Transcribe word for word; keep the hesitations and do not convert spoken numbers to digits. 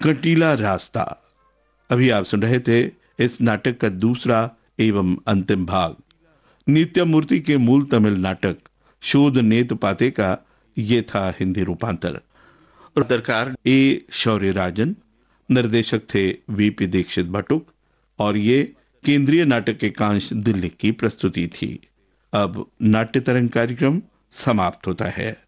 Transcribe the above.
कंटीला रास्ता। अभी आप सुन रहे थे इस नाटक का दूसरा एवं अंतिम भाग। नित्यमूर्ति के मूल तमिल नाटक शोध नेत पाते का ये था हिंदी रूपांतर। पत्रकार ए शौर्य राजन, निर्देशक थे वीपी दीक्षित बटुक, और ये केंद्रीय नाटक एकांश दिल्ली की प्रस्तुति थी। अब नाट्य तरंग कार्यक्रम समाप्त होता है।